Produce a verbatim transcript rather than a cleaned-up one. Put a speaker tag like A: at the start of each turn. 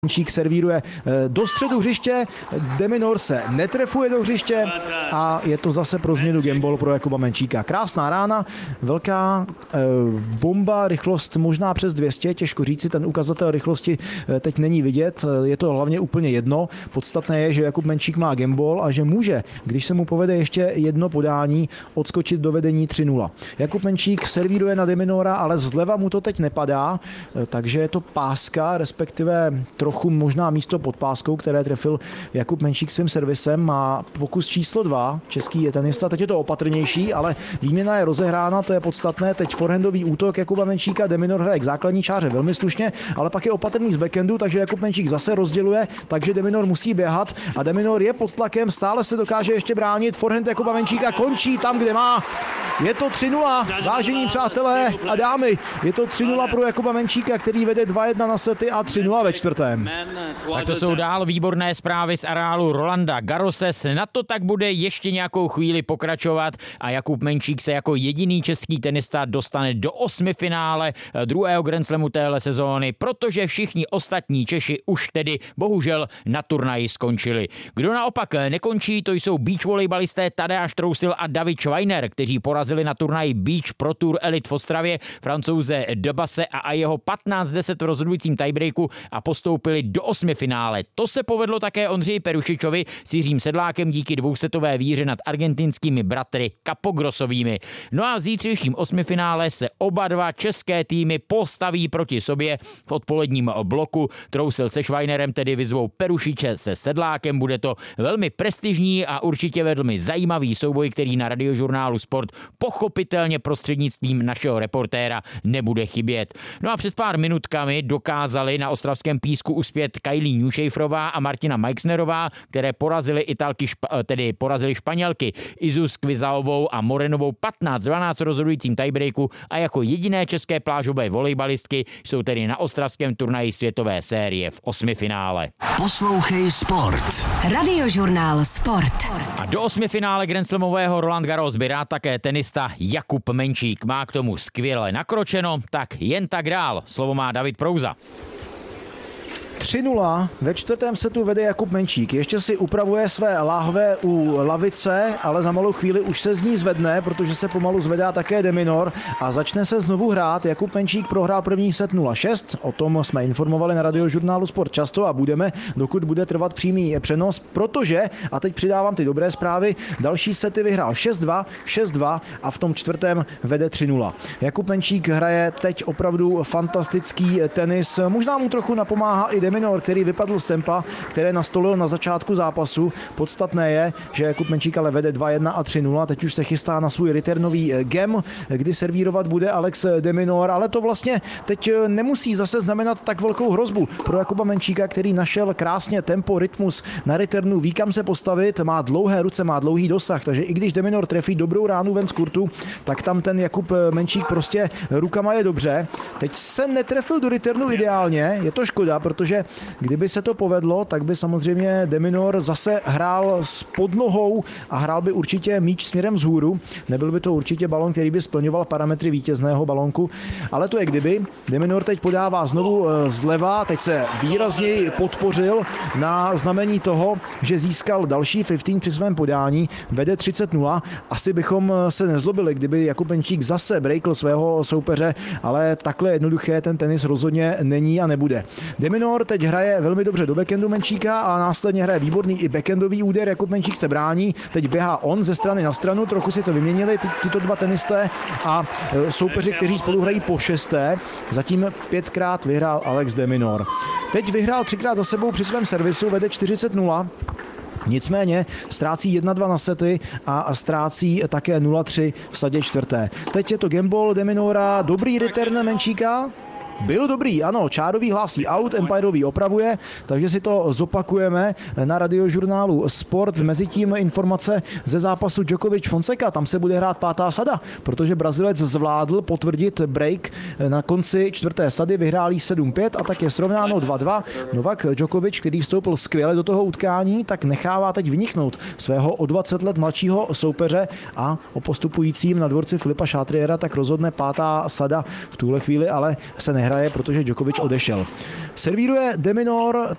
A: Menčík servíruje do středu hřiště, de Minaur se netrefuje do hřiště a je to zase pro změnu gambol pro Jakuba Menčíka. Krásná rána, velká e, bomba, rychlost možná přes dvě stě, těžko říci, ten ukazatel rychlosti teď není vidět, je to hlavně úplně jedno. Podstatné je, že Jakub Menčík má gambol a že může, když se mu povede ještě jedno podání, odskočit do vedení tři nula. Jakub Menčík servíruje na de Minaura, ale zleva mu to teď nepadá, takže je to páska, respektive trochu možná místo pod páskou, které trefil Jakub Menčík svým servisem. Má pokus číslo dva, český je tenista, teď je to opatrnější, ale výměna je rozehrána, to je podstatné. Teď forehandový útok Jakuba Menčíka, de Minaur hraje k základní čáře velmi slušně, ale pak je opatrný z backhandu, takže Jakub Menčík zase rozděluje, takže de Minaur musí běhat a de Minaur je pod tlakem, stále se dokáže ještě bránit. Forehand Jakuba Menčíka končí tam, kde má. Je to tři nula, vážení přátelé a dámy, je to tři nula pro Jakuba Menčíka, který vede dva jedna na sety a tři nula ve čtvrtém.
B: Tak to jsou dál výborné zprávy z areálu Rolanda Garrose. Na to tak bude ještě nějakou chvíli pokračovat a Jakub Menčík se jako jediný český tenista dostane do osmifinále druhého Grand Slamu téhle sezóny, protože všichni ostatní Češi už tedy bohužel na turnaji skončili. Kdo naopak nekončí, to jsou beach volejbalisté Tadeáš Trousil a David Schweiner, kteří porazili na turnaji Beach Pro Tour Elite v Ostravě Francouze Debase a jeho patnáct deset v rozhodujícím tiebreaku a postoupili do osmifinále. To se povedlo také Ondřeji Perušičovi s Jiřím Sedlákem díky dvousetové výhře nad argentinskými bratry Capogrosovými. No a v zítřejším osmifinále se oba dva české týmy postaví proti sobě v odpoledním bloku. Trousil se Schweinerem tedy vyzvou Perušiče se Sedlákem. Bude to velmi prestižní a určitě velmi zajímavý souboj, který na Radiožurnálu Sport pochopitelně prostřednictvím našeho reportéra nebude chybět. No a před pár minutkami dokázali na ostravském písku uspět Kylie Newshaferová a Martina Meixnerová, které porazili Italky, tedy porazili Španělky Izu Skvizaovou a Morenovou patnáct dvanáct rozhodujícím tiebreaku a jako jediné české plážové volejbalistky jsou tedy na ostravském turnaji světové série v osmifinále.
C: Poslouchej Sport.
D: Radiožurnál Sport.
B: A do osmifinále Grand Slamového Roland Garros by rád také tenista Jakub Menčík. Má k tomu skvěle nakročeno, tak jen tak dál. Slovo má David Prouza.
A: tři nula ve čtvrtém setu vede Jakub Menčík. Ještě si upravuje své láhve u lavice, ale za malou chvíli už se z ní zvedne, protože se pomalu zvedá také de Minaur a začne se znovu hrát. Jakub Menčík prohrál první set nula šest, o tom jsme informovali na Radiožurnálu Sport často a budeme, dokud bude trvat přímý přenos, protože, a teď přidávám ty dobré zprávy, další sety vyhrál šest dva, šest dva a v tom čtvrtém vede tři nula. Jakub Menčík hraje teď opravdu fantastický tenis, možná mu trochu napomáhá i de Minaur, který vypadl z tempa, které nastolil na začátku zápasu. Podstatné je, že Jakub Menčík ale vede dva jedna a tři nula, teď už se chystá na svůj returnový gem, kdy servírovat bude Alex de Minaur, ale to vlastně teď nemusí zase znamenat tak velkou hrozbu pro Jakuba Menčíka, který našel krásně tempo, rytmus na returnu, ví kam se postavit, má dlouhé ruce, má dlouhý dosah, takže i když de Minaur trefí dobrou ránu ven z kurtu, tak tam ten Jakub Menčík prostě rukama je dobře. Teď se netrefil do returnu ideálně, je to škoda, protože kdyby se to povedlo, tak by samozřejmě de Minaur zase hrál s podnohou a hrál by určitě míč směrem vzhůru. Nebyl by to určitě balon, který by splňoval parametry vítězného balonku, ale to je kdyby. De Minaur teď podává znovu zleva, teď se výrazněji podpořil na znamení toho, že získal další patnáct při svém podání, vede třicet nula. Asi bychom se nezlobili, kdyby Jakub Menčík zase breakl svého soupeře, ale takhle jednoduché ten tenis rozhodně není a nebude. De Minaur teď hraje velmi dobře do backhandu Menčíka a následně hraje výborný i backhandový úder. Jakub Menčík se brání, teď běhá on ze strany na stranu, trochu si to vyměnili ty, tyto dva tenisté a soupeři, kteří spolu hrají po šesté. Zatím pětkrát vyhrál Alex de Minaur. Teď vyhrál třikrát za sebou při svém servisu, vede čtyřicet nula. Nicméně ztrácí jedna dva na sety a ztrácí také nula tři v sadě čtvrté. Teď je to gambol de Minaura, dobrý return Menčíka. Byl dobrý, ano, čárový hlásí out, empirový opravuje, takže si to zopakujeme na Radiožurnálu Sport. Mezitím informace ze zápasu Djokovic-Fonseca, tam se bude hrát pátá sada, protože Brazilec zvládl potvrdit break na konci čtvrté sady, vyhrál sedm pět a tak je srovnáno dva dva. Novak Djokovic, který vstoupil skvěle do toho utkání, tak nechává teď vyniknout svého o dvacet let mladšího soupeře a o postupujícím na dvorci Filipa Chatriera tak rozhodne pátá sada v tuhle chvíli, ale se nehraje, protože Djokovic odešel. Servíruje de Minaur,